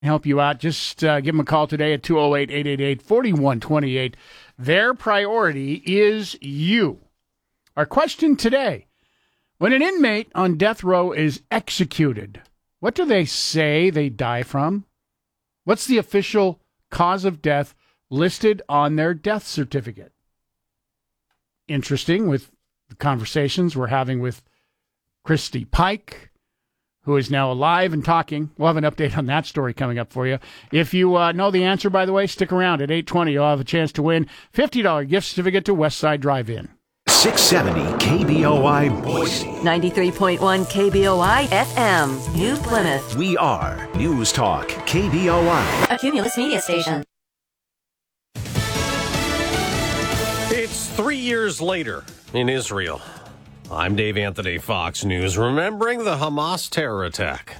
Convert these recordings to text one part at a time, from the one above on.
help you out. Just give them a call today at 208-888-4128. Their priority is you. Our question today, when an inmate on death row is executed, what do they say they die from? What's the official cause of death listed on their death certificate? Interesting with the conversations we're having with Christy Pike, who is now alive and talking. We'll have an update on that story coming up for you. If you know the answer, by the way, stick around. At 8:20, you'll have a chance to win $50 gift certificate to Westside Drive-In. 670 KBOI Boise. 93.1 KBOI FM, New Plymouth. We are News Talk KBOI. A Cumulus media station. It's 3 years later in Israel. I'm Dave Anthony, Fox News, remembering the Hamas terror attack.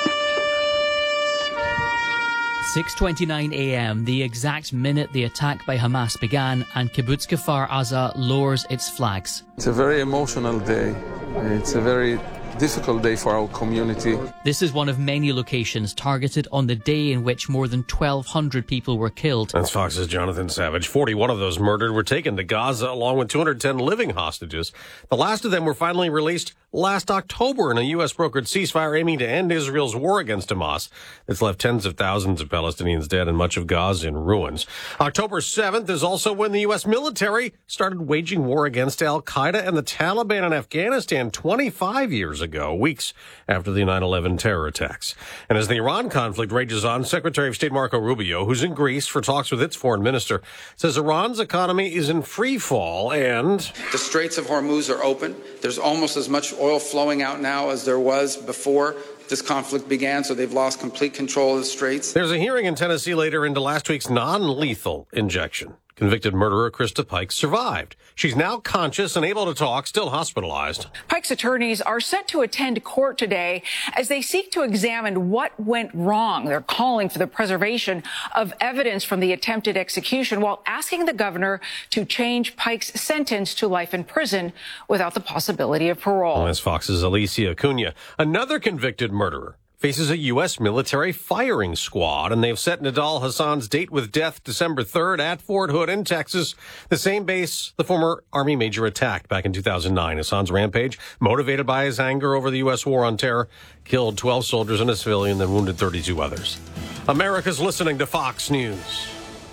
6:29 a.m., the exact minute the attack by Hamas began, and Kibbutz Kfar Aza lowers its flags. It's a very emotional day. It's a very difficult day for our community. This is one of many locations targeted on the day in which more than 1,200 people were killed. That's Fox's Jonathan Savage. 41 of those murdered were taken to Gaza, along with 210 living hostages. The last of them were finally released last October in a U.S.-brokered ceasefire aiming to end Israel's war against Hamas. It's left tens of thousands of Palestinians dead and much of Gaza in ruins. October 7th is also when the U.S. military started waging war against al-Qaeda and the Taliban in Afghanistan 25 years ago, weeks after the 9/11 terror attacks. And as the Iran conflict rages on, Secretary of State Marco Rubio, who's in Greece for talks with its foreign minister, says Iran's economy is in free fall and the Straits of Hormuz are open. There's almost as much oil flowing out now as there was before this conflict began, so they've lost complete control of the Straits. There's a hearing in Tennessee later into last week's non-lethal injection. Convicted murderer Krista Pike survived. She's now conscious and able to talk, still hospitalized. Pike's attorneys are set to attend court today as they seek to examine what went wrong. They're calling for the preservation of evidence from the attempted execution while asking the governor to change Pike's sentence to life in prison without the possibility of parole. That's Fox's Alicia Acuna. Another convicted murderer faces a U.S. military firing squad, and they've set Nidal Hassan's date with death December 3rd at Fort Hood in Texas, the same base the former Army major attacked back in 2009. Hassan's rampage, motivated by his anger over the U.S. war on terror, killed 12 soldiers and a civilian, then wounded 32 others. America's listening to Fox News.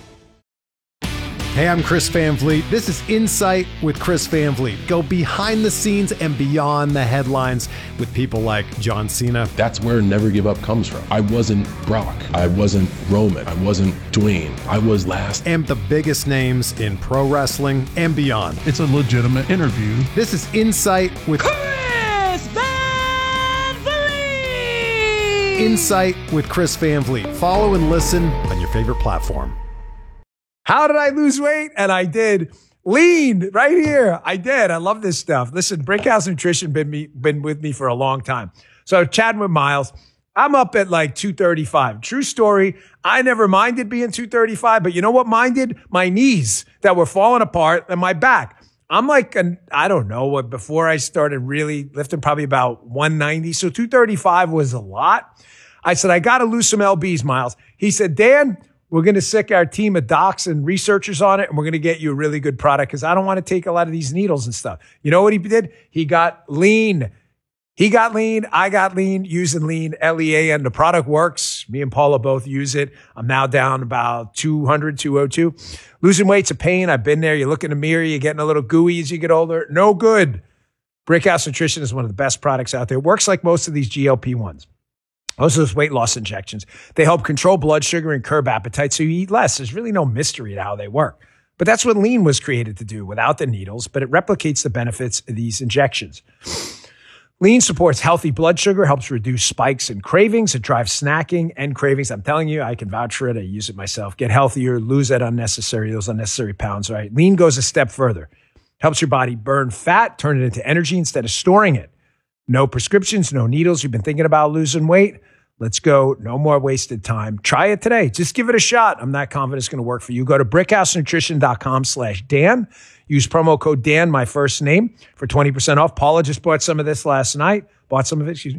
Hey, I'm Chris Van Vliet. This is Insight with Chris Van Vliet. Go behind the scenes and beyond the headlines with people like John Cena. That's where Never Give Up comes from. I wasn't Brock. I wasn't Roman. I wasn't Dwayne. I was last. And the biggest names in pro wrestling and beyond. It's a legitimate interview. This is Insight with Chris Van Vliet. Insight with Chris Van Vliet. Follow and listen on your favorite platform. How did I lose weight? And I did. Lean right here. I did. I love this stuff. Listen, Brickhouse Nutrition been with me for a long time. So chatting with Miles, I'm up at like 235. True story. I never minded being 235, but you know what minded? My knees that were falling apart and my back. I'm like, I don't know what, before I started really lifting, probably about 190. So 235 was a lot. I said, I got to lose some LBs, Miles. He said, Dan, we're going to sick our team of docs and researchers on it, and we're going to get you a really good product because I don't want to take a lot of these needles and stuff. You know what he did? He got lean. He got lean. I got lean using lean, LEAN. The product works. Me and Paula both use it. I'm now down about 200, 202. Losing weight's a pain. I've been there. You look in the mirror. You're getting a little gooey as you get older. No good. Brickhouse Nutrition is one of the best products out there. It works like most of these GLP-1s. Most of those weight loss injections, they help control blood sugar and curb appetite so you eat less. There's really no mystery to how they work. But that's what lean was created to do without the needles, but it replicates the benefits of these injections. Lean supports healthy blood sugar, helps reduce spikes and cravings. It drives snacking and cravings. I'm telling you, I can vouch for it. I use it myself. Get healthier, lose those unnecessary pounds, right? Lean goes a step further. Helps your body burn fat, turn it into energy instead of storing it. No prescriptions, no needles. You've been thinking about losing weight? Let's go. No more wasted time. Try it today. Just give it a shot. I'm not confident it's going to work for you. Go to brickhousenutrition.com/Dan. Use promo code Dan, my first name, for 20% off. Paula just bought some of this last night. bought some of it. Excuse me.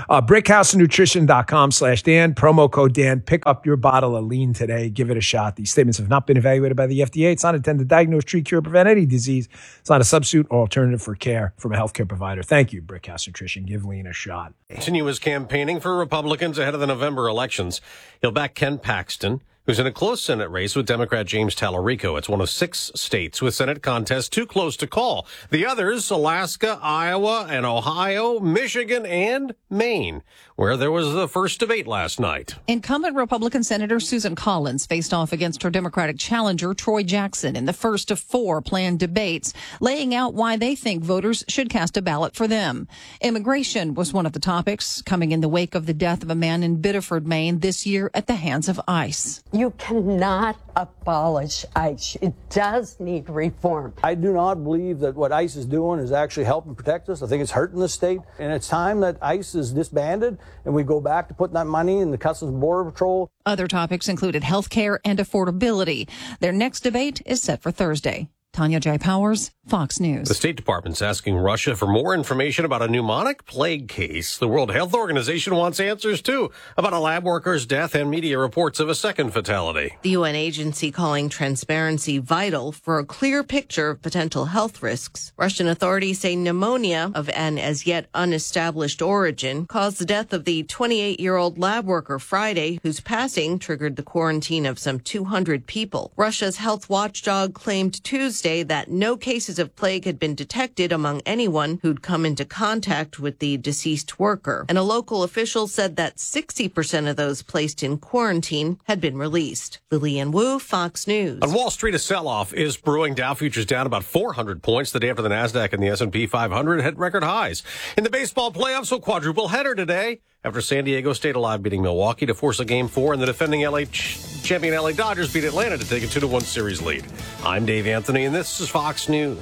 BrickhouseNutrition.com/Dan. Promo code Dan. Pick up your bottle of lean today. Give it a shot. These statements have not been evaluated by the FDA. It's not intended to diagnose, treat, cure, prevent any disease. It's not a substitute or alternative for care from a healthcare provider. Thank you, Brickhouse Nutrition. Give lean a shot. Continue his campaigning for Republicans ahead of the November elections. He'll back Ken Paxton, who's in a close Senate race with Democrat James Talarico. It's one of 6 states with Senate contests too close to call. The others, Alaska, Iowa, and Ohio, Michigan, and Maine, where there was the first debate last night. Incumbent Republican Senator Susan Collins faced off against her Democratic challenger, Troy Jackson, in the first of 4 planned debates, laying out why they think voters should cast a ballot for them. Immigration was one of the topics, coming in the wake of the death of a man in Biddeford, Maine, this year at the hands of ICE. You cannot abolish ICE. It does need reform. I do not believe that what ICE is doing is actually helping protect us. I think it's hurting the state. And it's time that ICE is disbanded and we go back to putting that money in the Customs and Border Patrol. Other topics included health care and affordability. Their next debate is set for Thursday. Tanya J. Powers, Fox News. The State Department's asking Russia for more information about a pneumonic plague case. The World Health Organization wants answers, too, about a lab worker's death and media reports of a second fatality. The UN agency calling transparency vital for a clear picture of potential health risks. Russian authorities say pneumonia of an as yet unestablished origin caused the death of the 28-year-old lab worker Friday, whose passing triggered the quarantine of some 200 people. Russia's health watchdog claimed Tuesday that no cases of plague had been detected among anyone who'd come into contact with the deceased worker. And a local official said that 60% of those placed in quarantine had been released. Lillian Wu, Fox News. On Wall Street, a sell-off is brewing. Dow futures down about 400 points the day after the NASDAQ and the S&P 500 hit record highs. In the baseball playoffs, a quadruple header today after San Diego stayed alive, beating Milwaukee to force a Game 4, and the defending champion LA Dodgers beat Atlanta to take a 2-1 series lead. I'm Dave Anthony, and this is Fox News.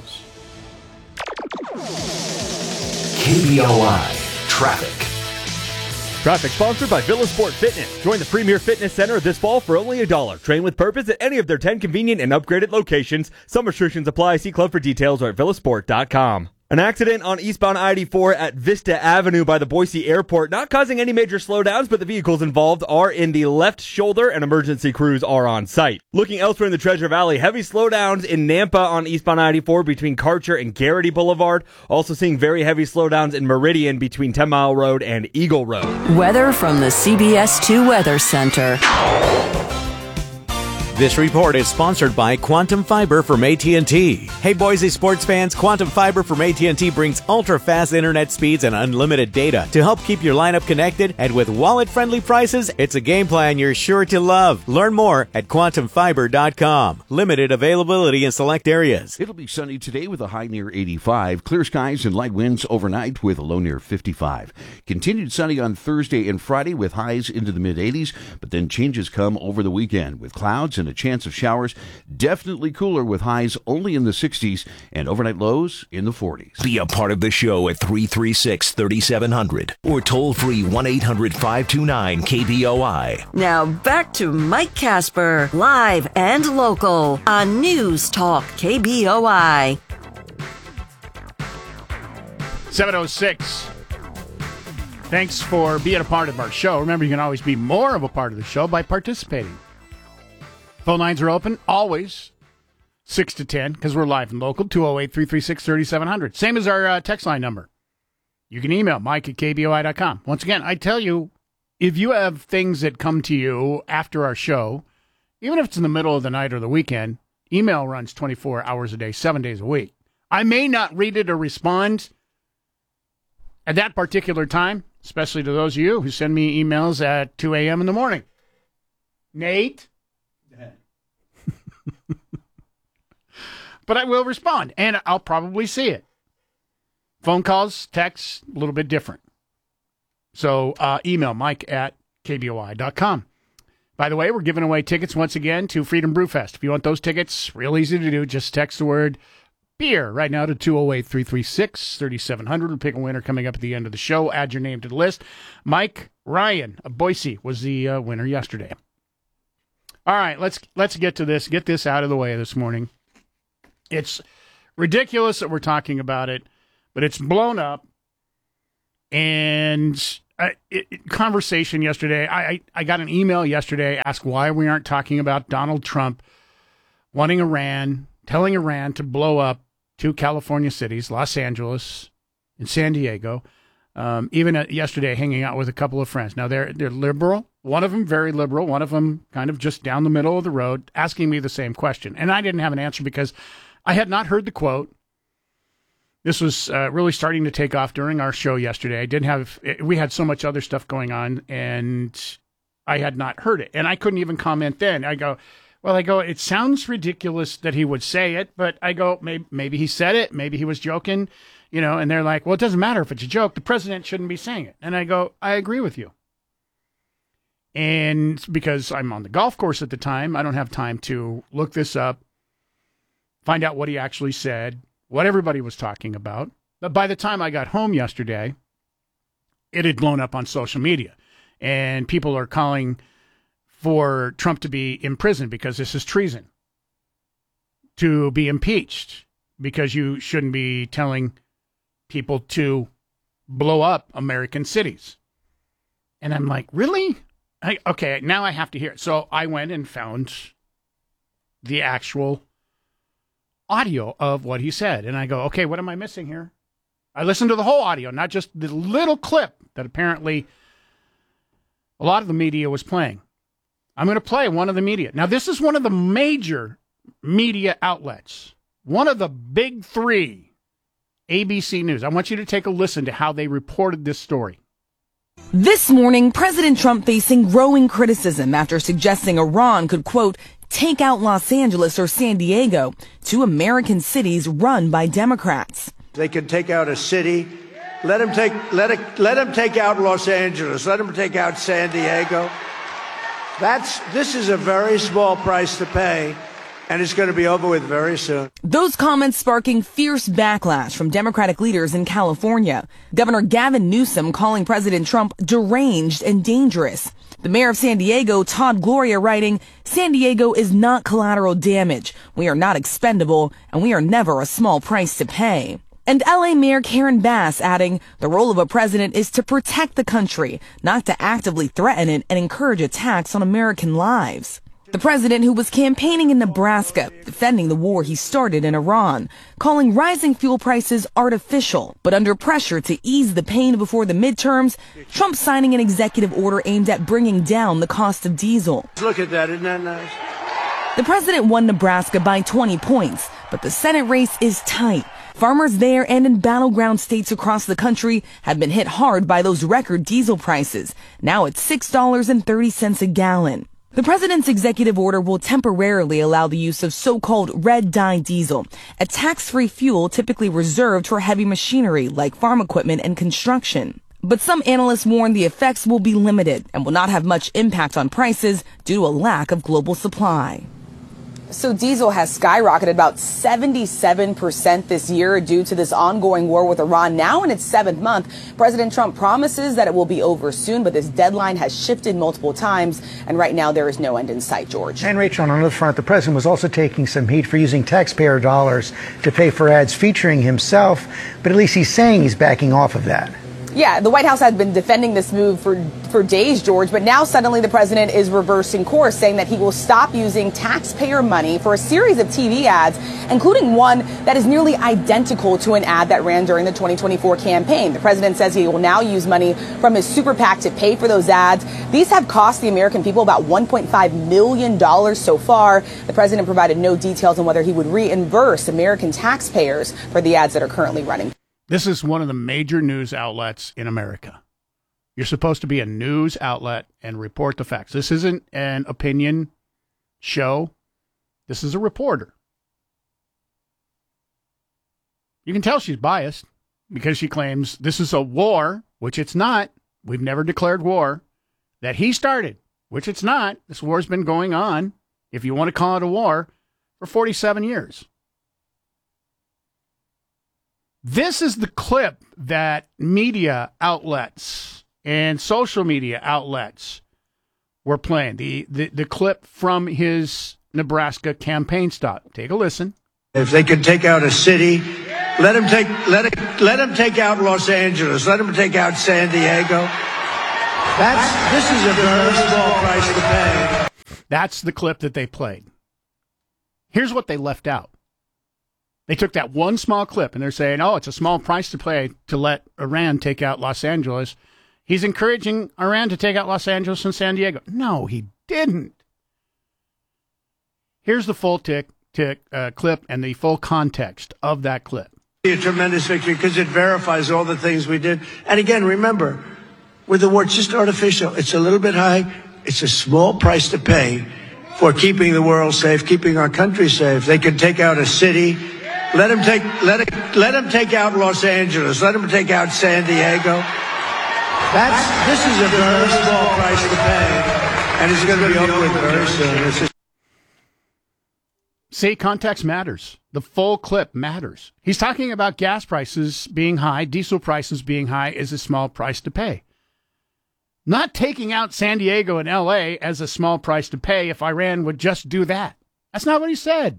KBOI Traffic. Traffic sponsored by Villa Sport Fitness. Join the Premier Fitness Center this fall for only $1. Train with purpose at any of their 10 convenient and upgraded locations. Some restrictions apply. See club for details or at villasport.com. An accident on eastbound I-84 at Vista Avenue by the Boise Airport, not causing any major slowdowns, but the vehicles involved are in the left shoulder and emergency crews are on site. Looking elsewhere in the Treasure Valley, heavy slowdowns in Nampa on eastbound I-84 between Karcher and Garrity Boulevard. Also seeing very heavy slowdowns in Meridian between 10 Mile Road and Eagle Road. Weather from the CBS 2 Weather Center. This report is sponsored by Quantum Fiber from AT&T. Hey Boise sports fans, Quantum Fiber from AT&T brings ultra-fast internet speeds and unlimited data to help keep your lineup connected, and with wallet-friendly prices, it's a game plan you're sure to love. Learn more at quantumfiber.com. Limited availability in select areas. It'll be sunny today with a high near 85. Clear skies and light winds overnight with a low near 55. Continued sunny on Thursday and Friday with highs into the mid-80s, but then changes come over the weekend with clouds and a chance of showers. Definitely cooler with highs only in the 60s and overnight lows in the 40s. Be a part of the show at 336-3700 or toll free 1-800-529-KBOI. Now back to Mike Casper, live and local on News Talk KBOI. 7:06. Thanks for being a part of our show. Remember, you can always be more of a part of the show by participating. Phone lines are open, always, 6 to 10, because we're live and local, 208-336-3700. Same as our text line number. You can email Mike at KBOI.com. Once again, I tell you, if you have things that come to you after our show, even if it's in the middle of the night or the weekend, email runs 24 hours a day, 7 days a week. I may not read it or respond at that particular time, especially to those of you who send me emails at 2 a.m. in the morning. Nate? But I will respond, and I'll probably see it. Phone calls, texts, a little bit different. So email Mike at KBOI.com. By the way, we're giving away tickets once again to Freedom Brewfest. If you want those tickets, real easy to do. Just text the word beer right now to 208-336-3700. We'll pick a winner coming up at the end of the show. Add your name to the list. Mike Ryan of Boise was the winner yesterday. All right, let's get to this. Get this out of the way this morning. It's ridiculous that we're talking about it, but it's blown up. And conversation yesterday, I got an email yesterday, asked why we aren't talking about Donald Trump telling Iran to blow up 2 California cities, Los Angeles and San Diego. Even yesterday, hanging out with a couple of friends. Now, they're liberal. One of them very liberal. One of them kind of just down the middle of the road, asking me the same question. And I didn't have an answer because I had not heard the quote. This was really starting to take off during our show yesterday. We had so much other stuff going on, and I had not heard it. And I couldn't even comment then. I go, it sounds ridiculous that he would say it, but I go, maybe he said it. Maybe he was joking. And they're like, well, it doesn't matter if it's a joke. The president shouldn't be saying it. And I go, I agree with you. And because I'm on the golf course at the time, I don't have time to look this up, find out what he actually said, what everybody was talking about. But by the time I got home yesterday, it had blown up on social media. And people are calling for Trump to be imprisoned because this is treason, to be impeached because you shouldn't be telling people to blow up American cities. And I'm like, really? Okay, now I have to hear it. So I went and found the actual audio of what he said. And I go, okay, what am I missing here? I listened to the whole audio, not just the little clip that apparently a lot of the media was playing. I'm going to play one of the media. Now, this is one of the major media outlets, one of the big 3. ABC News. I want you to take a listen to how they reported this story. This morning, President Trump facing growing criticism after suggesting Iran could, quote, take out Los Angeles or San Diego, 2 American cities run by Democrats. They can take out a city. Let them take out Los Angeles. Let them take out San Diego. This is a very small price to pay. And it's going to be over with very soon. Those comments sparking fierce backlash from Democratic leaders in California. Governor Gavin Newsom calling President Trump deranged and dangerous. The mayor of San Diego, Todd Gloria, writing, San Diego is not collateral damage. We are not expendable, and we are never a small price to pay. And LA Mayor Karen Bass adding, the role of a president is to protect the country, not to actively threaten it and encourage attacks on American lives. The president, who was campaigning in Nebraska, defending the war he started in Iran, calling rising fuel prices artificial, but under pressure to ease the pain before the midterms, Trump signing an executive order aimed at bringing down the cost of diesel. Look at that, isn't that nice? The president won Nebraska by 20 points, but the Senate race is tight. Farmers there and in battleground states across the country have been hit hard by those record diesel prices. Now it's $6.30 a gallon. The president's executive order will temporarily allow the use of so-called red dye diesel, a tax-free fuel typically reserved for heavy machinery like farm equipment and construction. But some analysts warn the effects will be limited and will not have much impact on prices due to a lack of global supply. So diesel has skyrocketed about 77% this year due to this ongoing war with Iran. Now in its 7th month, President Trump promises that it will be over soon, but this deadline has shifted multiple times, and right now there is no end in sight, George. And Rachel, on another front, the president was also taking some heat for using taxpayer dollars to pay for ads featuring himself, but at least he's saying he's backing off of that. Yeah, the White House had been defending this move for days, George, but now suddenly the president is reversing course, saying that he will stop using taxpayer money for a series of TV ads, including one that is nearly identical to an ad that ran during the 2024 campaign. The president says he will now use money from his super PAC to pay for those ads. These have cost the American people about $1.5 million so far. The president provided no details on whether he would reimburse American taxpayers for the ads that are currently running. This is one of the major news outlets in America. You're supposed to be a news outlet and report the facts. This isn't an opinion show. This is a reporter. You can tell she's biased because she claims this is a war, which it's not. We've never declared war. That he started, which it's not. This war's been going on, if you want to call it a war, for 47 years. This is the clip that media outlets and social media outlets were playing. The clip from his Nebraska campaign stop. Take a listen. If they can take out a city, Let him take out Los Angeles. Let him take out San Diego. This is a very small price to pay. That's the clip that they played. Here's what they left out. They took that one small clip, and they're saying, oh, it's a small price to pay to let Iran take out Los Angeles. He's encouraging Iran to take out Los Angeles and San Diego. No, he didn't. Here's the full clip and the full context of that clip. A tremendous victory because it verifies all the things we did. And again, remember, with the war, it's just artificial. It's a little bit high. It's a small price to pay for keeping the world safe, keeping our country safe. They can take out a city. Let him take out Los Angeles. Let him take out San Diego. This is a very small price to pay, and it's going to be over with very soon. See, context matters. The full clip matters. He's talking about gas prices being high, diesel prices being high is a small price to pay. Not taking out San Diego and L.A. as a small price to pay if Iran would just do that. That's not what he said.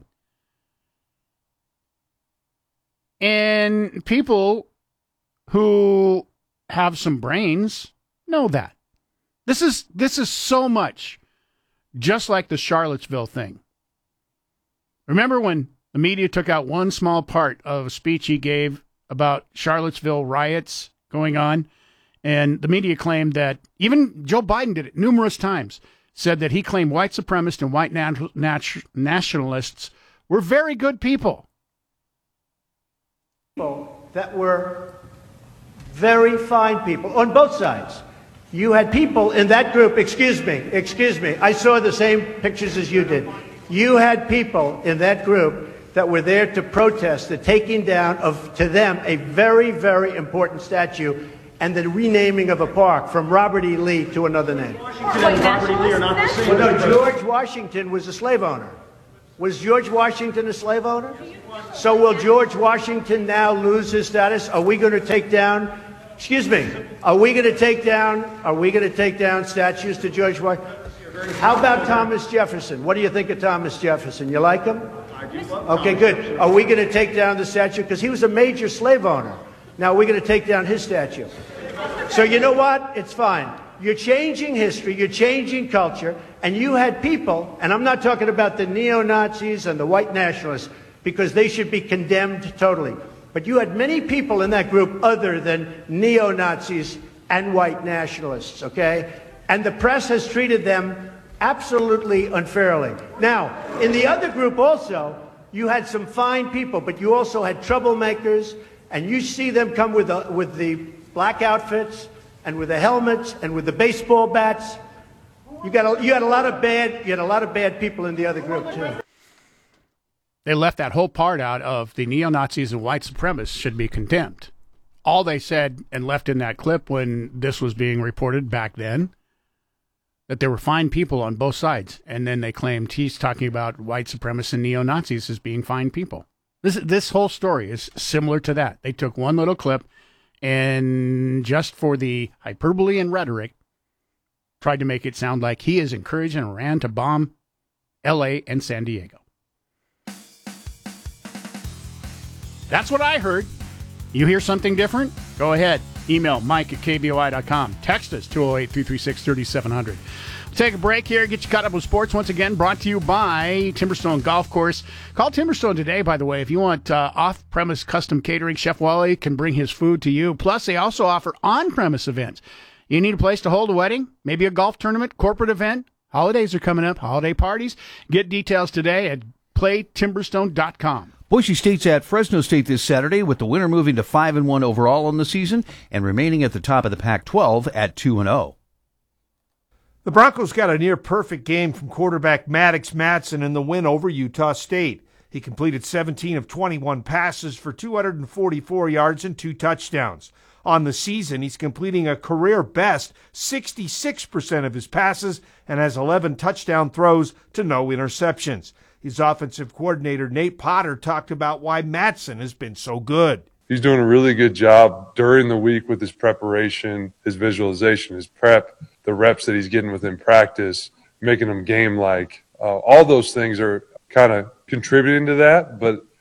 And people who have some brains know that. This is so much just like the Charlottesville thing. Remember when the media took out one small part of a speech he gave about Charlottesville riots going on? And the media claimed that, even Joe Biden did it numerous times, said that he claimed white supremacists and white nationalists were very good people. That were very fine people on both sides. You had people in that group, excuse me, I saw the same pictures as you did. You had people in that group that were there to protest the taking down of, to them, a very, very important statue and the renaming of a park from Robert E. Lee to another name. Robert E. Lee are not the same. Well, no, George Washington was a slave owner. Was George Washington a slave owner? So will George Washington now lose his status? Are we going to take down, are we going to take down statues to George Washington? How about Thomas Jefferson? What do you think of Thomas Jefferson? You like him? Okay, good. Are we going to take down the statue? Because he was a major slave owner. Now we're going to take down his statue. So you know what? It's fine. You're changing history, you're changing culture, and you had people, and I'm not talking about the neo-Nazis and the white nationalists, because they should be condemned totally. But you had many people in that group other than neo-Nazis and white nationalists, okay? And the press has treated them absolutely unfairly. Now, in the other group also, you had some fine people, but you also had troublemakers, and you see them come with the black outfits and with the helmets and with the baseball bats. You had a lot of bad people in the other group too. They left that whole part out of the neo-Nazis and white supremacists should be condemned. All they said and left in that clip when this was being reported back then, that there were fine people on both sides. And then they claimed he's talking about white supremacists and neo-Nazis as being fine people. This whole story is similar to that. They took one little clip and just for the hyperbole and rhetoric, tried to make it sound like he is encouraging Iran to bomb L.A. and San Diego. That's what I heard. You hear something different? Go ahead. Email mike@kboi.com. Text us 208-336-3700. We'll take a break here. Get you caught up with sports once again. Brought to you by Timberstone Golf Course. Call Timberstone today, by the way, if you want off-premise custom catering. Chef Wally can bring his food to you. Plus, they also offer on-premise events. You need a place to hold a wedding, maybe a golf tournament, corporate event. Holidays are coming up, holiday parties. Get details today at playtimberstone.com. Boise State's at Fresno State this Saturday, with the winner moving to 5-1 overall on the season and remaining at the top of the Pac-12 at 2-0. The Broncos got a near-perfect game from quarterback Maddox Madsen in the win over Utah State. He completed 17 of 21 passes for 244 yards and 2 touchdowns. On the season, he's completing a career-best 66% of his passes and has 11 touchdown throws to no interceptions. His offensive coordinator, Nate Potter, talked about why Madsen has been so good. He's doing a really good job during the week with his preparation, his visualization, his prep, the reps that he's getting within practice, making them game-like. All those things are kind of contributing to that, but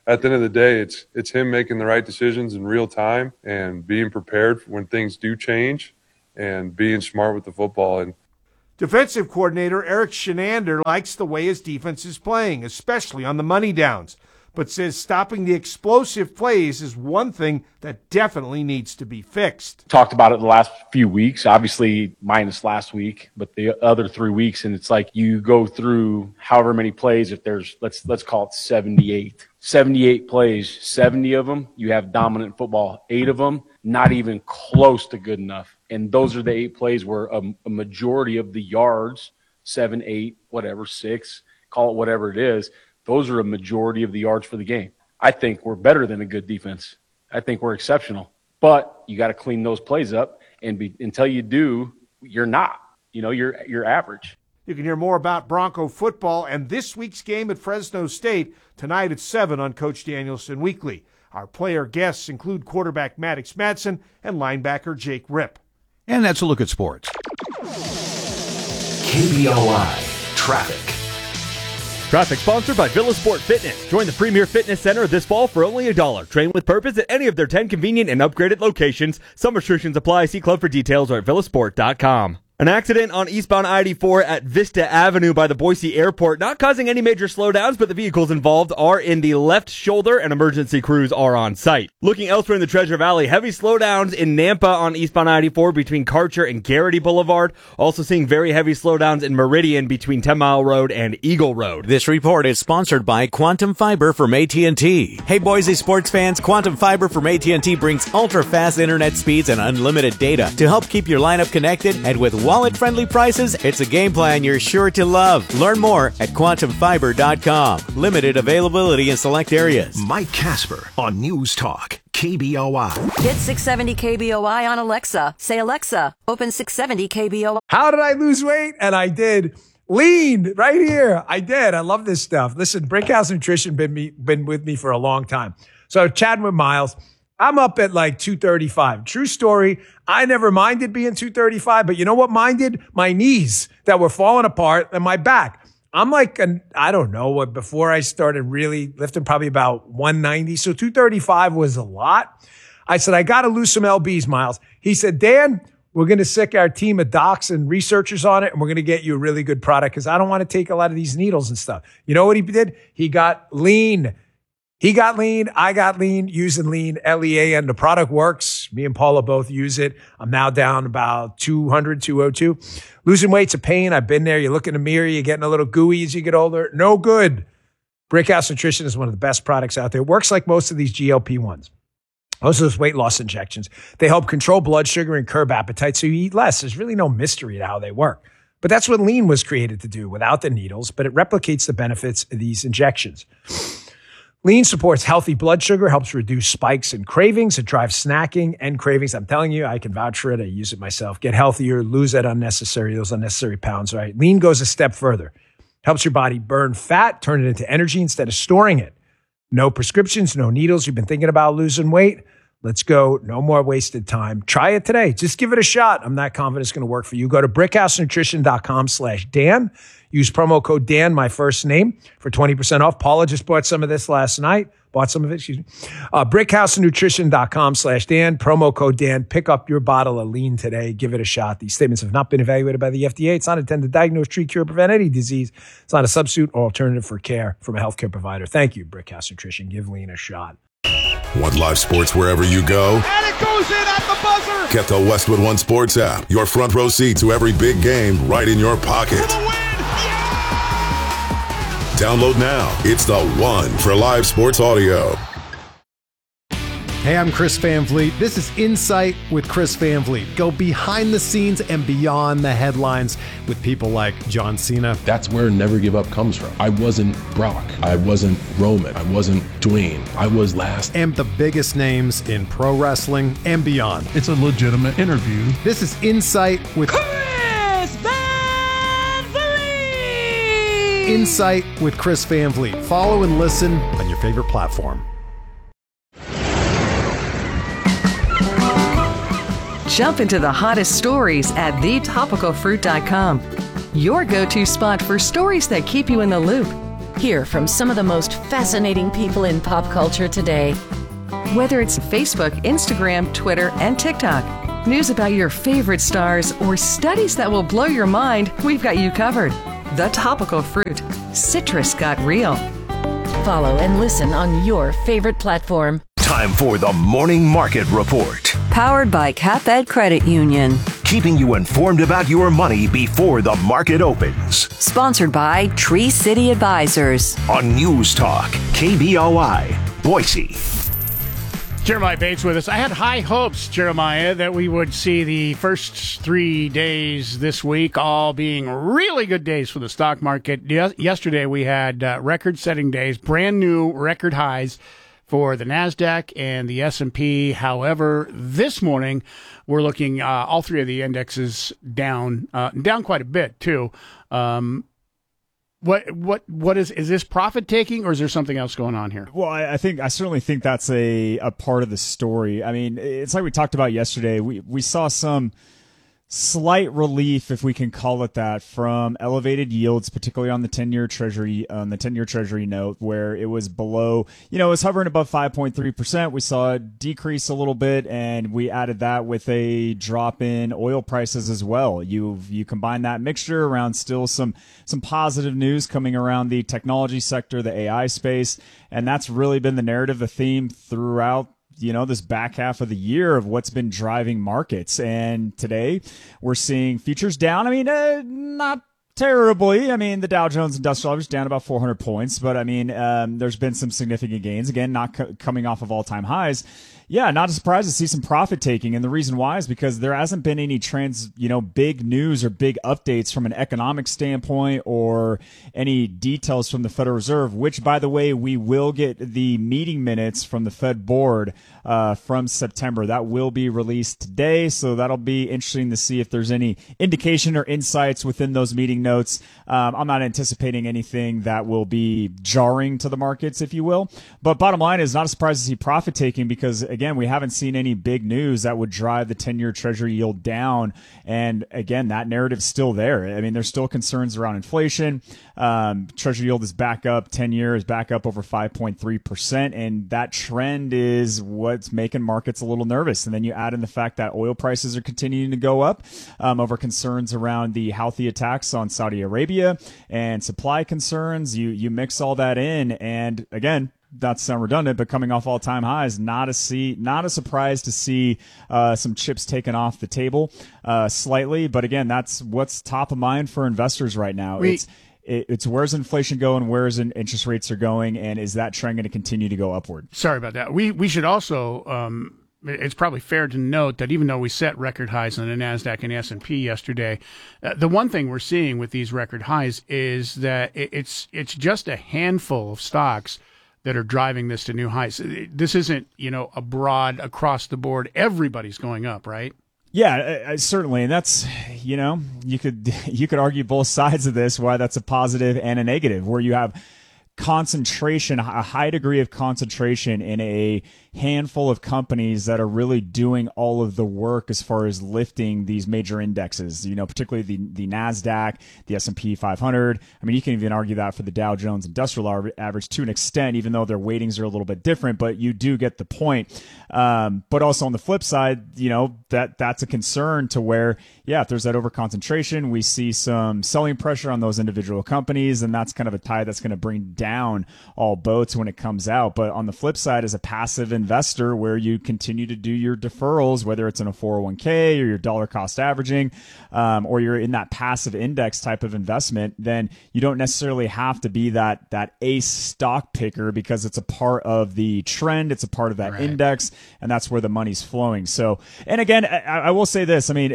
at the end of the day, it's him making the right decisions in real time and being prepared when things do change and being smart with the football. And defensive coordinator Eric Shenander likes the way his defense is playing, especially on the money downs, but says stopping the explosive plays is one thing that definitely needs to be fixed. Talked about it the last few weeks, obviously minus last week, but the other 3 weeks, and it's like you go through however many plays. If there's, let's call it 78 plays, 70 of them, you have dominant football. 8 of them, not even close to good enough. And those are the 8 plays where a majority of the yards, 7, 8, whatever, 6, call it whatever it is, those are a majority of the yards for the game. I think we're better than a good defense. I think we're exceptional. But you got to clean those plays up, and until you do, you're not. You're average. You can hear more about Bronco football and this week's game at Fresno State tonight at 7 on Coach Danielson Weekly. Our player guests include quarterback Maddox Madsen and linebacker Jake Ripp. And that's a look at sports. KBOI Traffic. Traffic sponsored by Villa Sport Fitness. Join the Premier Fitness Center this fall for only $1. Train with purpose at any of their 10 convenient and upgraded locations. Some restrictions apply. See club for details or at villasport.com. An accident on eastbound I-84 at Vista Avenue by the Boise Airport, not causing any major slowdowns, but the vehicles involved are in the left shoulder and emergency crews are on site. Looking elsewhere in the Treasure Valley, heavy slowdowns in Nampa on eastbound I-84 between Karcher and Garrity Boulevard. Also seeing very heavy slowdowns in Meridian between 10 Mile Road and Eagle Road. This report is sponsored by Quantum Fiber from AT&T. Hey Boise sports fans, Quantum Fiber from AT&T brings ultra-fast internet speeds and unlimited data to help keep your lineup connected, and with wallet-friendly prices, it's a game plan you're sure to love. Learn more at quantumfiber.com. Limited availability in select areas. Mike Casper on News Talk KBOI. Get 670 KBOI on Alexa. Say, Alexa, open 670 KBOI. How did I lose weight? And I did. Lean right here. I did. I love this stuff. Listen, Brickhouse Nutrition been with me for a long time. So chatting with Miles, I'm up at like 235. True story. I never minded being 235, but you know what minded? My knees that were falling apart and my back. I'm like, I don't know what, before I started really lifting, probably about 190. So 235 was a lot. I said, I got to lose some LBs, Miles. He said, Dan, we're going to sick our team of docs and researchers on it, and we're going to get you a really good product because I don't want to take a lot of these needles and stuff. You know what he did? He got lean. He got lean. I got lean using lean, LEAN. The product works. Me and Paula both use it. I'm now down about 200, 202. Losing weight's a pain. I've been there. You look in the mirror, you're getting a little gooey as you get older. No good. Brickhouse Nutrition is one of the best products out there. It works like most of these GLP-1s. Most of those weight loss injections. They help control blood sugar and curb appetite so you eat less. There's really no mystery to how they work. But that's what lean was created to do without the needles, but it replicates the benefits of these injections. Lean supports healthy blood sugar, helps reduce spikes and cravings. It drives snacking and cravings. I'm telling you, I can vouch for it. I use it myself. Get healthier, lose those unnecessary pounds, right? Lean goes a step further. Helps your body burn fat, turn it into energy instead of storing it. No prescriptions, no needles. You've been thinking about losing weight? Let's go. No more wasted time. Try it today. Just give it a shot. I'm not confident it's going to work for you. Go to brickhousenutrition.com/Dan. Use promo code Dan, my first name, for 20% off. Paula just bought some of this last night. Brickhousenutrition.com/Dan. Promo code Dan. Pick up your bottle of lean today. Give it a shot. These statements have not been evaluated by the FDA. It's not intended to diagnose, treat, cure, prevent any disease. It's not a substitute or alternative for care from a healthcare provider. Thank you, Brickhouse Nutrition. Give lean a shot. Want live sports wherever you go? And it goes in at the buzzer! Get the Westwood One Sports app. Your front row seat to every big game right in your pocket. For the win! Yeah! Download now. It's the one for live sports audio. Hey, I'm Chris Van Vliet. This is Insight with Chris Van Vliet. Go behind the scenes and beyond the headlines with people like John Cena. That's where Never Give Up comes from. I wasn't Brock. I wasn't Roman. I wasn't Dwayne. I was last. And the biggest names in pro wrestling and beyond. It's a legitimate interview. This is Insight with Chris Van Vliet! Insight with Chris Van Vliet. Follow and listen on your favorite platform. Jump into the hottest stories at thetopicalfruit.com. Your go-to spot for stories that keep you in the loop. Hear from some of the most fascinating people in pop culture today. Whether it's Facebook, Instagram, Twitter, and TikTok, news about your favorite stars, or studies that will blow your mind, we've got you covered. The Topical Fruit. Citrus got real. Follow and listen on your favorite platform. Time for the Morning Market Report. Powered by CapEd Credit Union. Keeping you informed about your money before the market opens. Sponsored by Tree City Advisors. On News Talk, KBOI, Boise. Jeremiah Bates with us. I had high hopes, Jeremiah, that we would see the first 3 days this week all being really good days for the stock market. Yesterday we had record-setting days, brand new record highs for the NASDAQ and the S&P. However, this morning we're looking all three of the indexes down quite a bit too. What is this profit taking, or is there something else going on here? Well, I certainly think that's a part of the story. I mean, it's like we talked about yesterday. We saw some slight relief, if we can call it that, from elevated yields, particularly on the 10-year treasury note, where it was below, it was hovering above 5.3%. We saw it decrease a little bit, and we added that with a drop in oil prices as well. You combine that mixture around still some positive news coming around the technology sector, the AI space, and that's really been the narrative, the theme throughout this back half of the year of what's been driving markets. And today we're seeing futures down. I mean, not terribly. I mean, the Dow Jones Industrial Average down about 400 points, but I mean, there's been some significant gains. Again, not coming off of all-time highs. Yeah, not surprised to see some profit taking. And the reason why is because there hasn't been any big news or big updates from an economic standpoint or any details from the Federal Reserve, which, by the way, we will get the meeting minutes from the Fed board from September. That will be released today. So that'll be interesting to see if there's any indication or insights within those meeting notes. I'm not anticipating anything that will be jarring to the markets, if you will. But bottom line is not surprised to see profit taking because, again, we haven't seen any big news that would drive the 10-year treasury yield down. And again, that narrative's still there. I mean, there's still concerns around inflation. Treasury yield is back up. 10-year is back up over 5.3%. And that trend is what's making markets a little nervous. And then you add in the fact that oil prices are continuing to go up over concerns around the Houthi attacks on Saudi Arabia and supply concerns. You mix all that in, and again, not to sound redundant, but coming off all-time highs, not a surprise to see some chips taken off the table slightly. But again, that's what's top of mind for investors right now. It's where's inflation going, where's interest rates are going, and is that trend going to continue to go upward? Sorry about that. We should also it's probably fair to note that even though we set record highs on the NASDAQ and S&P yesterday, the one thing we're seeing with these record highs is that it's just a handful of stocks that are driving this to new highs. This isn't, a broad across the board. Everybody's going up, right? Yeah, certainly. And that's, you could argue both sides of this, why that's a positive and a negative, where you have concentration, a high degree of concentration in a handful of companies that are really doing all of the work as far as lifting these major indexes, particularly the NASDAQ, the S&P 500. I mean, you can even argue that for the Dow Jones Industrial Average to an extent, even though their weightings are a little bit different, but you do get the point. But also on the flip side, that's a concern to where, if there's that overconcentration, we see some selling pressure on those individual companies, and that's kind of a tide that's going to bring down all boats when it comes out. But on the flip side, as a passive investor where you continue to do your deferrals, whether it's in a 401k or your dollar cost averaging, or you're in that passive index type of investment, then you don't necessarily have to be that ace stock picker because it's a part of the trend. It's a part of that index, and that's where the money's flowing. So, and again, I will say this. I mean,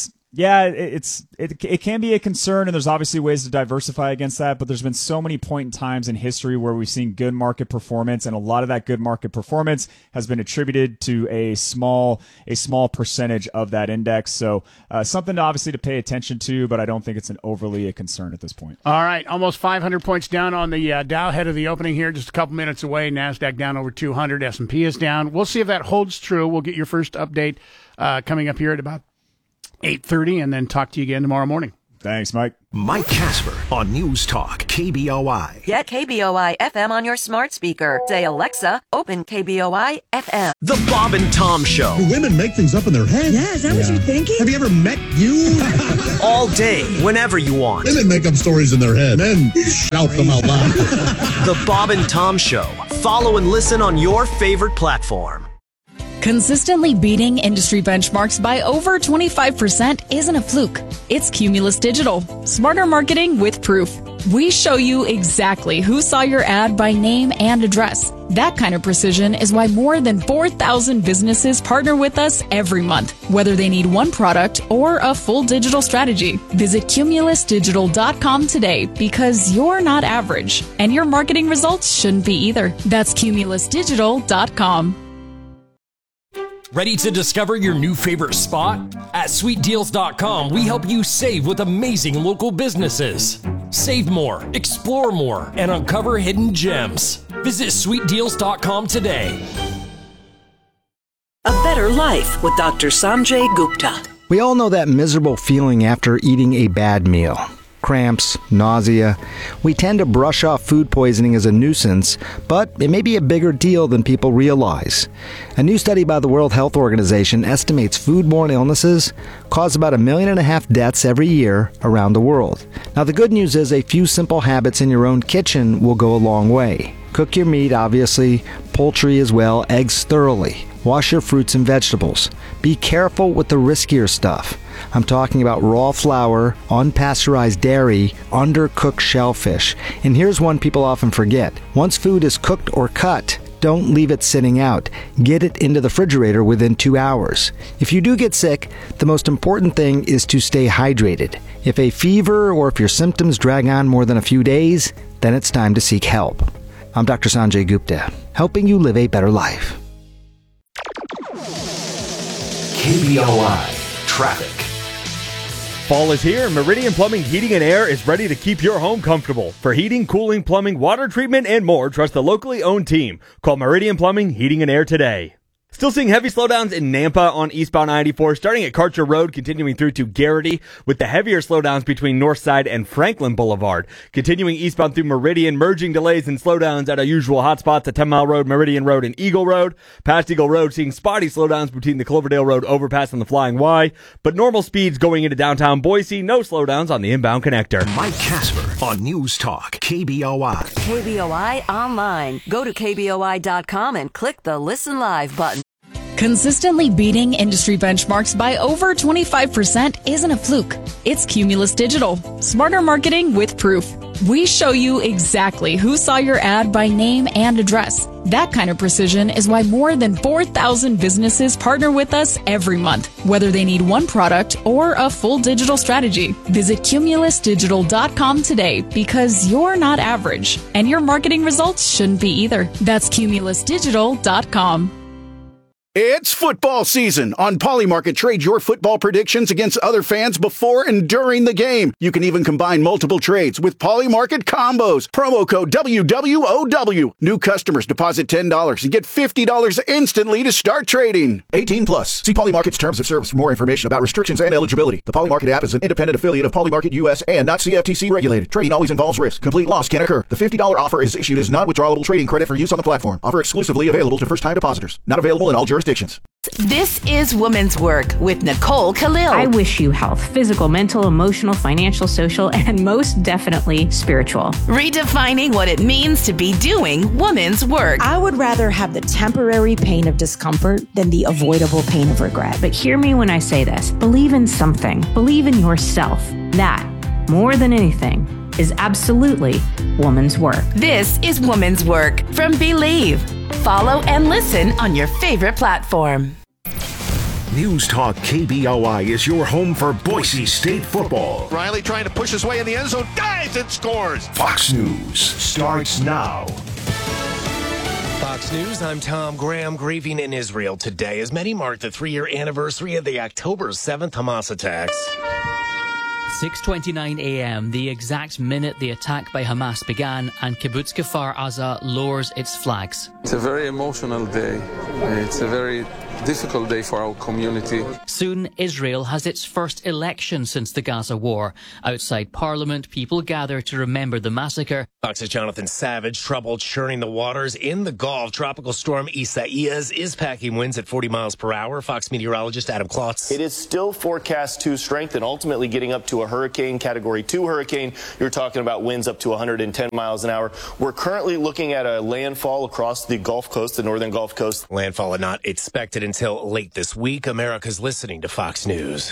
it can be a concern, and there's obviously ways to diversify against that, but there's been so many point in times in history where we've seen good market performance, and a lot of that good market performance has been attributed to a small percentage of that index. So something obviously to pay attention to, but I don't think it's overly a concern at this point. All right, almost 500 points down on the Dow head of the opening here, just a couple minutes away. NASDAQ down over 200, S&P is down. We'll see if that holds true. We'll get your first update coming up here at about 8:30, and then talk to you again tomorrow morning. Thanks, Mike. Mike Casper on News Talk KBOI. Get KBOI FM on your smart speaker. Say, Alexa, open KBOI FM. The Bob and Tom Show. Do women make things up in their head? Yeah, is that what you're thinking? Have you ever met you? All day, whenever you want. Women make up stories in their head. Men shout them out loud. The Bob and Tom Show. Follow and listen on your favorite platform. Consistently beating industry benchmarks by over 25% isn't a fluke. It's Cumulus Digital. Smarter marketing with proof. We show you exactly who saw your ad by name and address. That kind of precision is why more than 4,000 businesses partner with us every month, whether they need one product or a full digital strategy. Visit cumulusdigital.com today because you're not average, and your marketing results shouldn't be either. That's cumulusdigital.com. Ready to discover your new favorite spot? At sweetdeals.com, we help you save with amazing local businesses. Save more, explore more, and uncover hidden gems. Visit sweetdeals.com today. A Better Life with Dr. Sanjay Gupta. We all know that miserable feeling after eating a bad meal. Cramps, nausea. We tend to brush off food poisoning as a nuisance, but it may be a bigger deal than people realize. A new study by the World Health Organization estimates foodborne illnesses cause about 1.5 million deaths every year around the world. Now, the good news is a few simple habits in your own kitchen will go a long way. Cook your meat, obviously, poultry as well, eggs thoroughly. Wash your fruits and vegetables. Be careful with the riskier stuff. I'm talking about raw flour, unpasteurized dairy, undercooked shellfish. And here's one people often forget. Once food is cooked or cut, don't leave it sitting out. Get it into the refrigerator within 2 hours. If you do get sick, the most important thing is to stay hydrated. If a fever or if your symptoms drag on more than a few days, then it's time to seek help. I'm Dr. Sanjay Gupta, helping you live a better life. KBOI Traffic. Fall is here, and Meridian Plumbing, Heating, and Air is ready to keep your home comfortable. For heating, cooling, plumbing, water treatment, and more, trust the locally owned team. Call Meridian Plumbing, Heating, and Air today. Still seeing heavy slowdowns in Nampa on eastbound I-94, starting at Karcher Road, continuing through to Garrity, with the heavier slowdowns between Northside and Franklin Boulevard. Continuing eastbound through Meridian, merging delays and slowdowns at our usual hotspots at 10 Mile Road, Meridian Road, and Eagle Road. Past Eagle Road, seeing spotty slowdowns between the Cloverdale Road overpass and the Flying Y, but normal speeds going into downtown Boise, no slowdowns on the inbound connector. Mike Casper on News Talk KBOI. KBOI Online. Go to KBOI.com and click the Listen Live button. Consistently beating industry benchmarks by over 25% isn't a fluke. It's Cumulus Digital. Smarter marketing with proof. We show you exactly who saw your ad by name and address. That kind of precision is why more than 4,000 businesses partner with us every month, whether they need one product or a full digital strategy. Visit cumulusdigital.com today because you're not average, and your marketing results shouldn't be either. That's cumulusdigital.com. It's football season. On Polymarket, trade your football predictions against other fans before and during the game. You can even combine multiple trades with Polymarket combos. Promo code WWOW. New customers deposit $10 and get $50 instantly to start trading. 18 plus. See Polymarket's terms of service for more information about restrictions and eligibility. The Polymarket app is an independent affiliate of Polymarket US and not CFTC regulated. Trading always involves risk. Complete loss can occur. The $50 offer is issued as non-withdrawable trading credit for use on the platform. Offer exclusively available to first-time depositors. Not available in all jurisdictions. This is Women's Work with Nicole Khalil. I wish you health, physical, mental, emotional, financial, social, and most definitely spiritual. Redefining what it means to be doing women's work. I would rather have the temporary pain of discomfort than the avoidable pain of regret. But hear me when I say this. Believe in something. Believe in yourself. That, more than anything, is absolutely woman's work. This is Woman's Work from Believe. Follow and listen on your favorite platform. News Talk KBOI is your home for Boise State football. Riley trying to push his way in the end zone, dives and scores. Fox News starts now. Fox News, I'm Tom Graham. Grieving in Israel today as many mark the 3-year anniversary of the October 7th Hamas attacks. 6:29 a.m., the exact minute the attack by Hamas began, and Kibbutz Kfar Aza lowers its flags. It's a very emotional day. It's a very difficult day for our community. Soon, Israel has its first election since the Gaza war. Outside Parliament, people gather to remember the massacre. Fox's Jonathan Savage, trouble churning the waters in the Gulf. Tropical storm Isaias is packing winds at 40 miles per hour. Fox meteorologist Adam Klotz. It is still forecast to strengthen, ultimately getting up to a hurricane, Category 2 hurricane. You're talking about winds up to 110 miles an hour. We're currently looking at a landfall across the Gulf Coast, the northern Gulf Coast. Landfall not expected until late this week. America's listening to Fox News.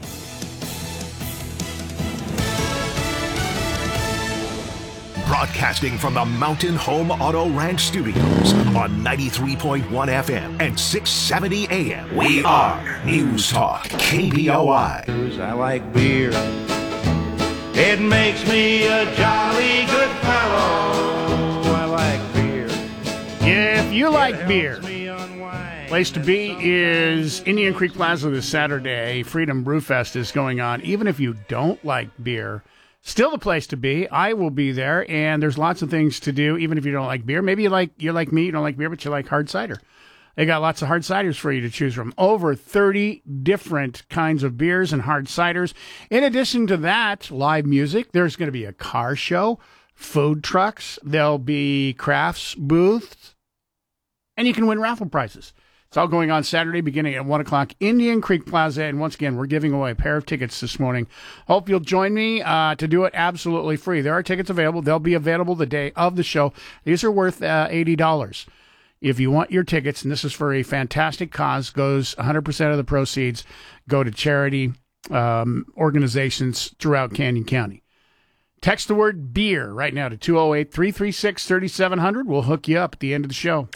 Broadcasting from the Mountain Home Auto Ranch Studios on 93.1 FM and 670 AM. We are News Talk KBOI. I like beer. It makes me a jolly good fellow. I like beer. If you like beer, place to be is Indian Creek Plaza this Saturday. Freedom Brewfest is going on. Even if you don't like beer, still the place to be. I will be there, and there's lots of things to do, even if you don't like beer. Maybe you're like me, you don't like beer, but you like hard cider. They got lots of hard ciders for you to choose from. Over 30 different kinds of beers and hard ciders. In addition to that, live music. There's going to be a car show, food trucks. There'll be crafts booths, and you can win raffle prizes. It's all going on Saturday beginning at 1 o'clock, Indian Creek Plaza. And once again, we're giving away a pair of tickets this morning. Hope you'll join me to do it absolutely free. There are tickets available. They'll be available the day of the show. These are worth $80. If you want your tickets, and this is for a fantastic cause, goes 100% of the proceeds go to charity organizations throughout Canyon County. Text the word beer right now to 208-336-3700. We'll hook you up at the end of the show.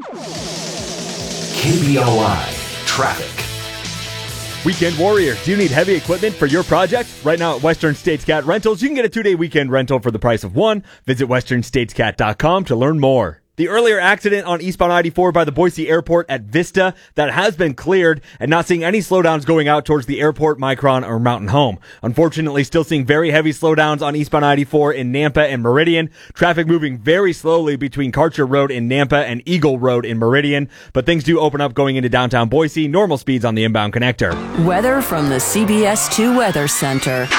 KBOI Traffic. Weekend Warriors, do you need heavy equipment for your project? Right now at Western States Cat Rentals, you can get a 2-day weekend rental for the price of one. Visit westernstatescat.com to learn more. The earlier accident on eastbound I-84 by the Boise Airport at Vista, that has been cleared, and not seeing any slowdowns going out towards the airport, Micron, or Mountain Home. Unfortunately, still seeing very heavy slowdowns on eastbound I-84 in Nampa and Meridian. Traffic moving very slowly between Karcher Road in Nampa and Eagle Road in Meridian, but things do open up going into downtown Boise. Normal speeds on the inbound connector. Weather from the CBS 2 Weather Center.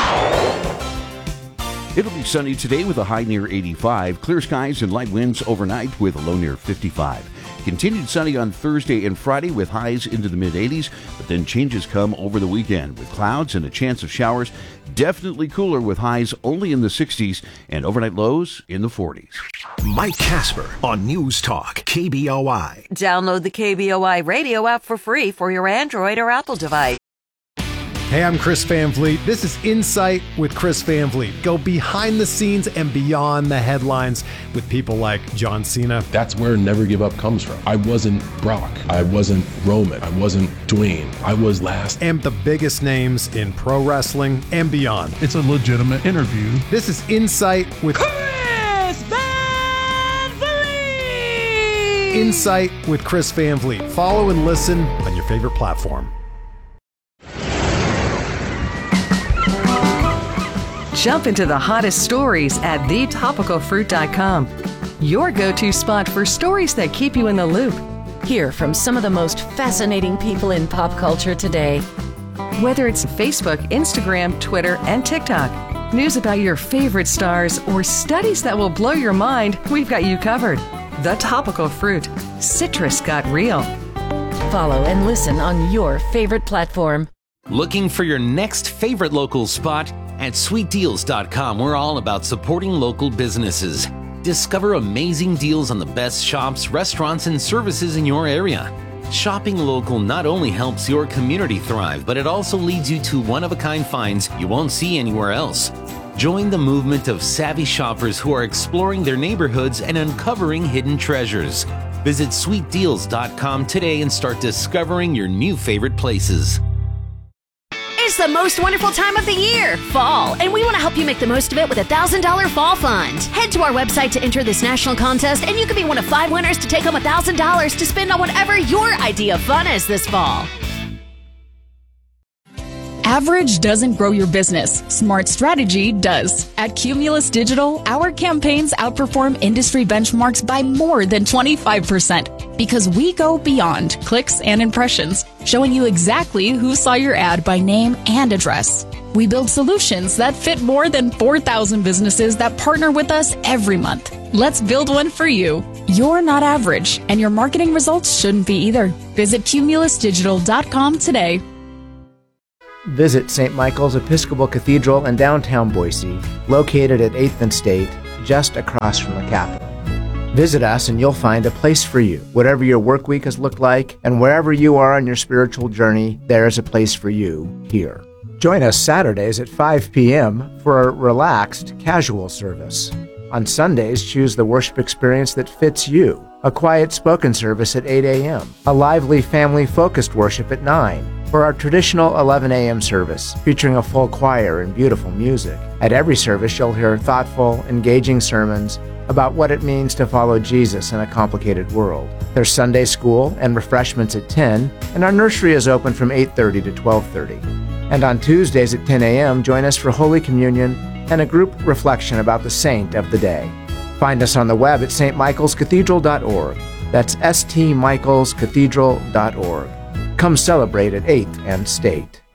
It'll be sunny today with a high near 85. Clear skies and light winds overnight with a low near 55. Continued sunny on Thursday and Friday with highs into the mid-80s, but then changes come over the weekend with clouds and a chance of showers. Definitely cooler with highs only in the 60s and overnight lows in the 40s. Mike Casper on News Talk KBOI. Download the KBOI radio app for free for your Android or Apple device. Hey, I'm Chris Van Vliet. This is Insight with Chris Van Vliet. Go behind the scenes and beyond the headlines with people like John Cena. That's where Never Give Up comes from. I wasn't Brock. I wasn't Roman. I wasn't Dwayne. I was last. And the biggest names in pro wrestling and beyond. It's a legitimate interview. This is Insight with Chris Van Vliet. Insight with Chris Van Vliet. Follow and listen on your favorite platform. Jump into the hottest stories at thetopicalfruit.com. Your go-to spot for stories that keep you in the loop. Hear from some of the most fascinating people in pop culture today. Whether it's Facebook, Instagram, Twitter, and TikTok, news about your favorite stars, or studies that will blow your mind, we've got you covered. The Topical Fruit. Citrus got real. Follow and listen on your favorite platform. Looking for your next favorite local spot? At sweetdeals.com, we're all about supporting local businesses. Discover amazing deals on the best shops, restaurants, and services in your area. Shopping local not only helps your community thrive, but it also leads you to one-of-a-kind finds you won't see anywhere else. Join the movement of savvy shoppers who are exploring their neighborhoods and uncovering hidden treasures. Visit sweetdeals.com today and start discovering your new favorite places. It's the most wonderful time of the year, fall, and we want to help you make the most of it with a $1,000 fall fund. Head to our website to enter this national contest, and you could be one of 5 winners to take home $1,000 to spend on whatever your idea of fun is this fall. Average doesn't grow your business. Smart strategy does. At Cumulus Digital, our campaigns outperform industry benchmarks by more than 25% because we go beyond clicks and impressions, showing you exactly who saw your ad by name and address. We build solutions that fit more than 4,000 businesses that partner with us every month. Let's build one for you. You're not average, and your marketing results shouldn't be either. Visit cumulusdigital.com today. Visit St. Michael's Episcopal Cathedral in downtown Boise, located at 8th and State, just across from the Capitol. Visit us and you'll find a place for you. Whatever your work week has looked like, and wherever you are on your spiritual journey, there is a place for you here. Join us Saturdays at 5 p.m. for a relaxed, casual service. On Sundays, choose the worship experience that fits you. A quiet spoken service at 8 a.m. A lively, family-focused worship at 9. For our traditional 11 a.m. service, featuring a full choir and beautiful music. At every service, you'll hear thoughtful, engaging sermons about what it means to follow Jesus in a complicated world. There's Sunday school and refreshments at 10, and our nursery is open from 8:30 to 12:30. And on Tuesdays at 10 a.m., join us for Holy Communion and a group reflection about the saint of the day. Find us on the web at stmichaelscathedral.org. That's stmichaelscathedral.org. Come celebrate at 8th and State.